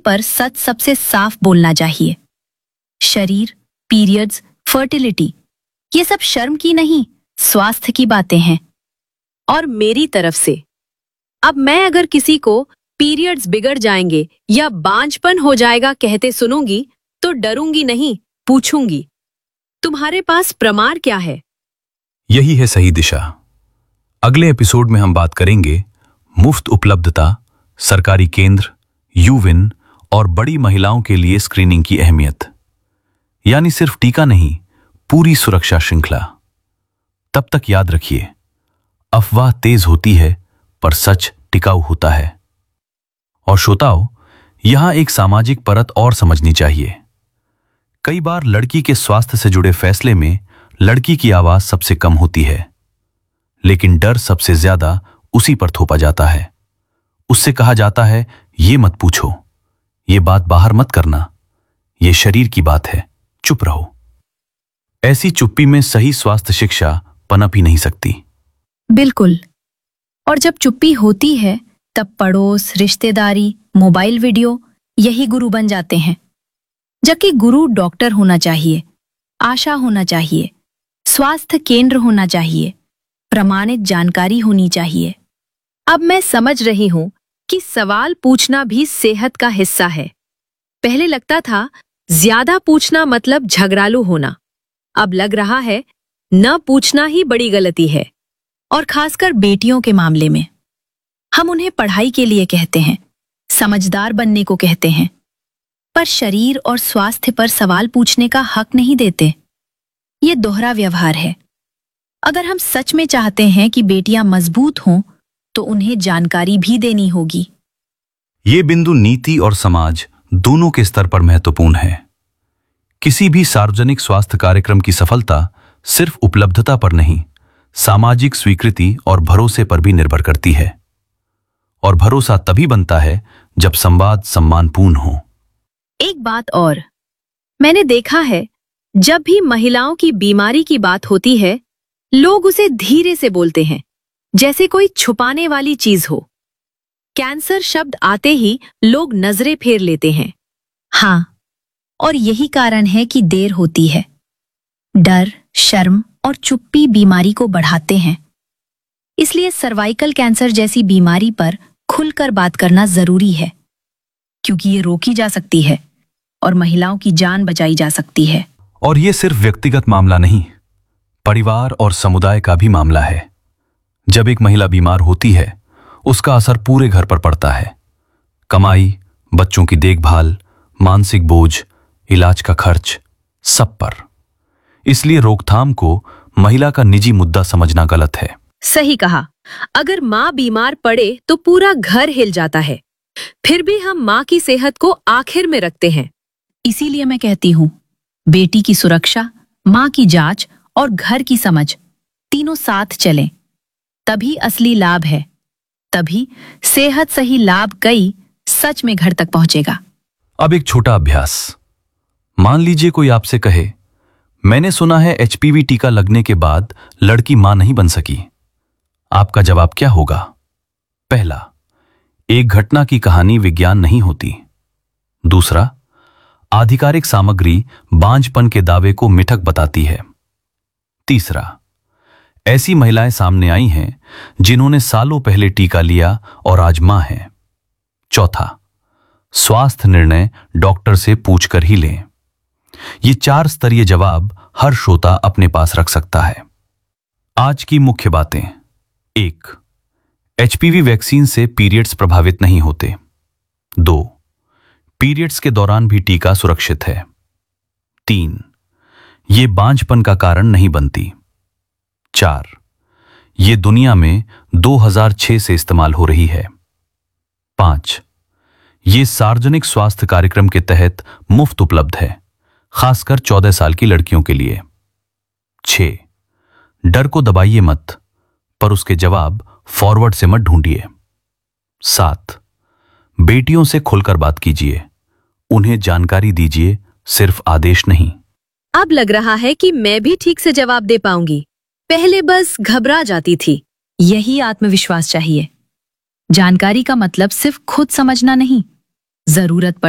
पर सच सबसे साफ बोलना चाहिए। शरीर, पीरियड्स, फर्टिलिटी, ये सब शर्म की नहीं, स्वास्थ्य की बातें हैं। और मेरी तरफ से, अब मैं अगर किसी को पीरियड्स बिगड़ जाएंगे या बांझपन हो जाएगा कहते सुनूंगी तो डरूंगी नहीं, पूछूंगी, तुम्हारे पास प्रमाण क्या है? यही है सही दिशा। अगले एपिसोड में हम बात करेंगे मुफ्त उपलब्धता, सरकारी केंद्र, यूविन और बड़ी महिलाओं के लिए स्क्रीनिंग की अहमियत। यानी सिर्फ टीका नहीं, पूरी सुरक्षा श्रृंखला। तब तक याद रखिए, अफवाह तेज होती है पर सच टिकाऊ होता है। और श्रोताओं, यहां एक सामाजिक परत और समझनी चाहिए। कई बार लड़की के स्वास्थ्य से जुड़े फैसले में लड़की की आवाज सबसे कम होती है, लेकिन डर सबसे ज्यादा उसी पर थोपा जाता है। उससे कहा जाता है, ये मत पूछो, ये बात बाहर मत करना, ये शरीर की बात है, चुप रहो। ऐसी चुप्पी में सही स्वास्थ्य शिक्षा पनप ही नहीं सकती। बिल्कुल। और जब चुप्पी होती है तब पड़ोस, रिश्तेदारी, मोबाइल वीडियो यही गुरु बन जाते हैं। जबकि गुरु डॉक्टर होना चाहिए, आशा होना चाहिए, स्वास्थ्य केंद्र होना चाहिए, प्रमाणित जानकारी होनी चाहिए। अब मैं समझ रही हूं कि सवाल पूछना भी सेहत का हिस्सा है। पहले लगता था ज्यादा पूछना मतलब झगड़ालू होना। अब लग रहा है न पूछना ही बड़ी गलती है। और खासकर बेटियों के मामले में हम उन्हें पढ़ाई के लिए कहते हैं, समझदार बनने को कहते हैं, पर शरीर और स्वास्थ्य पर सवाल पूछने का हक नहीं देते। ये दोहरा व्यवहार है। अगर हम सच में चाहते हैं कि बेटियां मजबूत हों तो उन्हें जानकारी भी देनी होगी। ये बिंदु नीति और समाज दोनों के स्तर पर महत्वपूर्ण है। किसी भी सार्वजनिक स्वास्थ्य कार्यक्रम की सफलता सिर्फ उपलब्धता पर नहीं, सामाजिक स्वीकृति और भरोसे पर भी निर्भर करती है। और भरोसा तभी बनता है जब संवाद सम्मानपूर्ण हो। एक बात और, मैंने देखा है जब भी महिलाओं की बीमारी की बात होती है, लोग उसे धीरे से बोलते हैं, जैसे कोई छुपाने वाली चीज हो। कैंसर शब्द आते ही लोग नजरें फेर लेते हैं। हाँ, और यही कारण है कि देर होती है। डर, शर्म और चुप्पी बीमारी को बढ़ाते हैं। इसलिए सर्वाइकल कैंसर जैसी बीमारी पर खुलकर बात करना जरूरी है, क्योंकि ये रोकी जा सकती है और महिलाओं की जान बचाई जा सकती है। और ये सिर्फ व्यक्तिगत मामला नहीं, परिवार और समुदाय का भी मामला है। जब एक महिला बीमार होती है, उसका असर पूरे घर पर पड़ता है। कमाई, बच्चों की देखभाल, मानसिक बोझ, इलाज का खर्च, सब पर। इसलिए रोकथाम को महिला का निजी मुद्दा समझना गलत है। सही कहा। अगर माँ बीमार पड़े तो पूरा घर हिल जाता है। फिर भी हम माँ की सेहत को आखिर में रखते हैं। इसीलिए मैं कहती हूँ, बेटी की सुरक्षा, माँ की जांच और घर की समझ तीनों साथ चलें। तभी असली लाभ है। तभी सेहत सही लाभ कई सच में घर तक पहुंचेगा। अब एक छोटा अभ्यास। मान लीजिए कोई आपसे कहे, मैंने सुना है एचपीवी टीका लगने के बाद लड़की मां नहीं बन सकी। आपका जवाब क्या होगा? पहला, एक घटना की कहानी विज्ञान नहीं होती। दूसरा, आधिकारिक सामग्री बांझपन के दावे को मिथक बताती है। तीसरा, ऐसी महिलाएं सामने आई हैं जिन्होंने सालों पहले टीका लिया और आज मां हैं। चौथा, स्वास्थ्य निर्णय डॉक्टर से पूछकर ही लें। ये 4 स्तरीय जवाब हर श्रोता अपने पास रख सकता है। आज की मुख्य बातें। 1, एचपीवी वैक्सीन से पीरियड्स प्रभावित नहीं होते। 2, पीरियड्स के दौरान भी टीका सुरक्षित है। 3, ये बांझपन का कारण नहीं बनती। 4, ये दुनिया में 2006 से इस्तेमाल हो रही है। 5, ये सार्वजनिक स्वास्थ्य कार्यक्रम के तहत मुफ्त उपलब्ध है, खासकर 14 साल की लड़कियों के लिए। 6, डर को दबाइए मत, पर उसके जवाब फॉरवर्ड से मत ढूंढिए। 7, बेटियों से खुलकर बात कीजिए, उन्हें जानकारी दीजिए, सिर्फ आदेश नहीं। अब लग रहा है कि मैं भी ठीक से जवाब दे पाऊंगी। पहले बस घबरा जाती थी। यही आत्मविश्वास चाहिए। जानकारी का मतलब सिर्फ खुद समझना नहीं, जरूरत